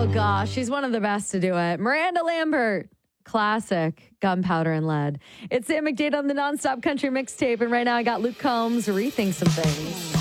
Oh, gosh. She's one of the best to do it. Miranda Lambert. Classic. Gunpowder and Lead. It's Sam McDade on the Nonstop Country Mixtape. And right now I got Luke Combs rethink some things.